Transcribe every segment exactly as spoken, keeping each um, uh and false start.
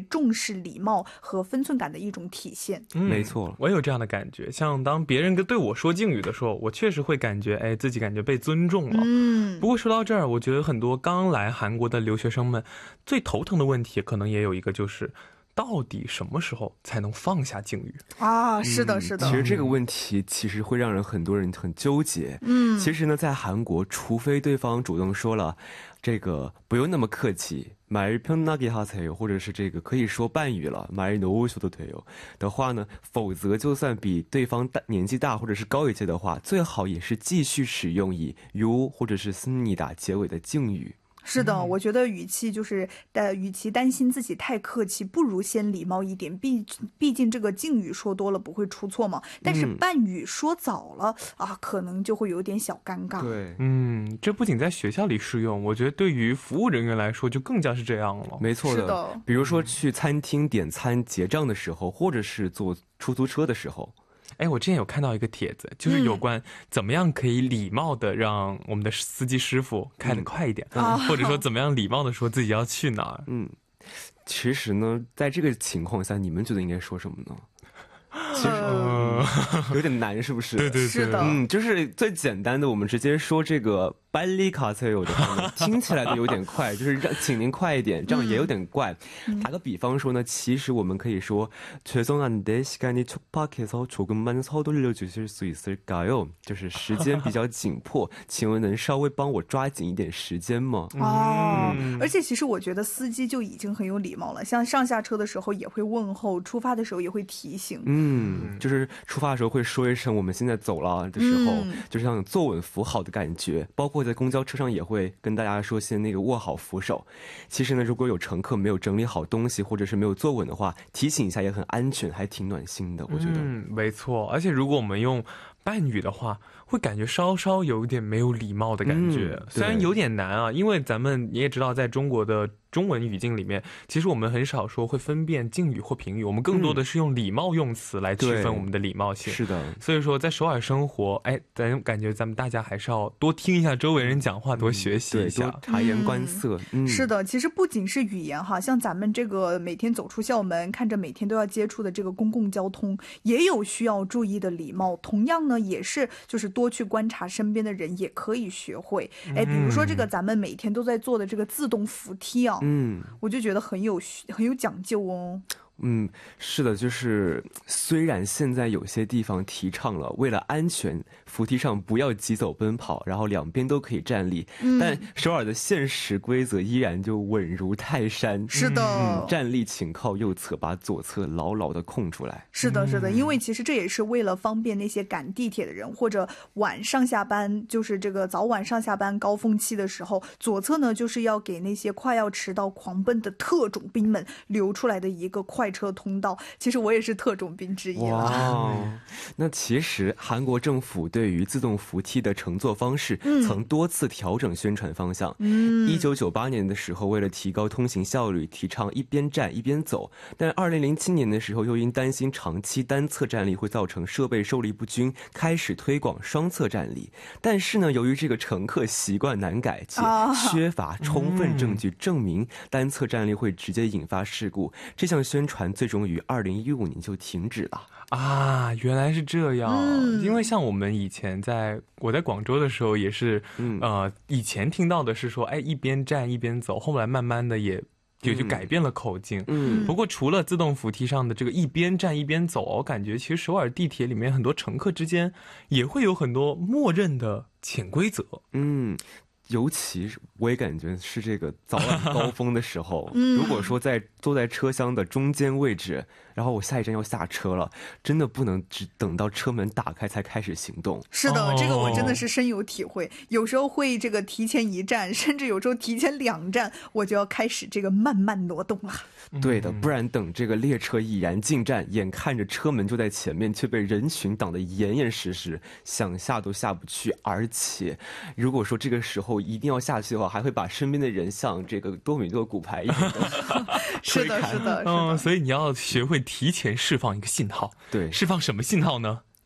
重视礼貌和分寸感的一种体现。 嗯，没错，我有这样的感觉，像当别人对我说敬语的时候，我确实会感觉哎，自己感觉被尊重了。嗯，不过说到这儿，我觉得很多刚来韩国的留学生们最头疼的问题可能也有一个，就是到底什么时候才能放下敬语啊？是的是的、 嗯、其实这个问题其实会让人很多人很纠结。嗯，其实呢在韩国除非对方主动说了这个不用那么客气말 편하게 하세요或者是这个可以说半语了말 놓으셔도 돼요的话呢，否则就算比对方大年纪大或者是高一些的话，最好也是继续使用以요或者是습니다结尾的敬语。 是的，我觉得语气就是呃，与其担心自己太客气，不如先礼貌一点。毕毕竟这个敬语说多了不会出错嘛，但是半语说早了、嗯、啊，可能就会有点小尴尬。 对，嗯，这不仅在学校里适用，我觉得对于服务人员来说就更加是这样了。 没错的， 是的， 比如说去餐厅点餐结账的时候，或者是坐出租车的时候。 哎，我之前有看到一个帖子，就是有关怎么样可以礼貌的让我们的司机师傅开得快一点、嗯、或者说怎么样礼貌的说自己要去哪儿。 嗯，其实呢在这个情况下你们觉得应该说什么呢？其实、嗯、有点难是不是？ 对对对， 是的， 嗯，就是最简单的我们直接说这个빨리 가세요的话呢，听起来的有点快，就是让请您快一点，这样也有点怪、嗯、打个比方说呢，其实我们可以说죄송한데 시간이 촉박해서 조금만 서둘러 주실 수 있을까요？就是时间比较紧迫请问能稍微帮我抓紧一点时间吗？ 哦、嗯，而且其实我觉得司机就已经很有礼貌了，像上下车的时候也会问候，出发的时候也会提醒。 嗯，就是出发的时候会说一声我们现在走了的时候、嗯、就是像坐稳扶好的感觉，包括在公交车上也会跟大家说先那个握好扶手。其实呢如果有乘客没有整理好东西或者是没有坐稳的话，提醒一下也很安全，还挺暖心的我觉得。 嗯，没错，而且如果我们用半语的话会感觉稍稍有点没有礼貌的感觉、嗯、虽然有点难啊，因为咱们你也知道在中国的中文语境里面其实我们很少说会分辨敬语或平语，我们更多的是用礼貌用词来区分我们的礼貌性、嗯、 是的， 所以说在首尔生活哎，咱感觉咱们大家还是要多听一下周围人讲话、嗯、多学习一下， 多察言观色、 嗯嗯、是的，其实不仅是语言哈，像咱们这个每天走出校门看着每天都要接触的这个公共交通也有需要注意的礼貌，同样呢也是就是多去观察身边的人也可以学会。哎，比如说这个咱们每天都在做的这个自动扶梯啊，嗯，我就觉得很有很有讲究哦。 嗯，是的，就是虽然现在有些地方提倡了为了安全扶梯上不要疾走奔跑，然后两边都可以站立、嗯、但首尔的现实规则依然就稳如泰山。 是的、 嗯、站立请靠右侧，把左侧牢牢的空出来。 是的是的，因为其实这也是为了方便那些赶地铁的人或者晚上下班，就是这个早晚上下班高峰期的时候，左侧呢就是要给那些快要迟到狂奔的特种兵们留出来的一个快车通道。其实我也是特种兵之一了。 哇，那其实韩国政府对于自动扶梯的乘坐方式曾多次调整宣传方向。一九九八年的时候为了提高通行效率提倡一边站一边走，但二零零七年的时候又因担心长期单侧站立会造成设备受力不均，开始推广双侧站立。但是呢由于这个乘客习惯难改且缺乏充分证据证明单侧站立会直接引发事故，这项宣传最终于二零一五年就停止了。 啊，原来是这样、嗯、因为像我们以前在我在广州的时候也是、嗯、呃，以前听到的是说哎，一边站一边走，后来慢慢的也也就改变了口径。嗯，不过除了自动扶梯上的这个一边站一边走，我感觉其实首尔地铁里面很多乘客之间也会有很多默认的潜规则。 嗯，尤其我也感觉是这个早晚高峰的时候、嗯、如果说在坐在车厢的中间位置，然后我下一站要下车了，真的不能只等到车门打开才开始行动。 是的、哦、这个我真的是深有体会，有时候会这个提前一站，甚至有时候提前两站我就要开始这个慢慢挪动了。 对的，不然等这个列车已然进站，眼看着车门就在前面，却被人群挡得严严实实，想下都下不去。而且如果说这个时候一定要下去的话，还会把身边的人像这个多米诺骨牌一样的是的是的是的、 嗯、所以你要学会提前释放一个信号。 对， 释放什么信号呢？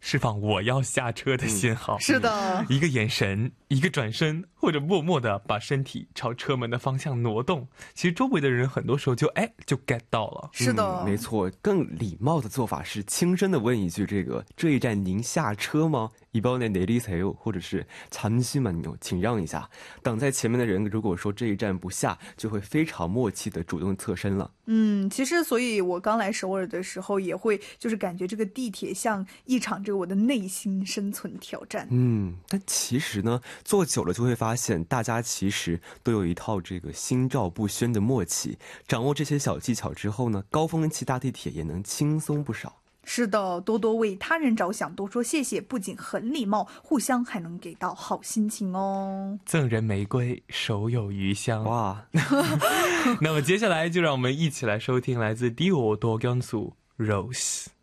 释放我要下车的信号。 嗯、是的， 一个眼神，一个转身，或者默默的把身体朝车门的方向挪动，其实周围的人很多时候就哎就 get 到了。 是的、 嗯、没错，更礼貌的做法是轻声的问一句，这个这一站您下车吗？이번에 내리세요，或者是잠시만요，请让一下。挡在前面的人如果说这一站不下，就会非常默契的主动侧身了。 嗯，其实所以我刚来首尔的时候也会就是感觉这个地铁像一场这个我的内心生存挑战。 嗯，但其实呢，坐久了就会发现大家其实都有一套这个心照不宣的默契，掌握这些小技巧之后呢，高峰期搭地铁也能轻松不少。 是的，多多为他人着想，多说谢谢，不仅很礼貌，互相还能给到好心情哦。 赠人玫瑰，手有余香。 哇！ 那么接下来就让我们一起来收听来自 Dior 多根素 Rose。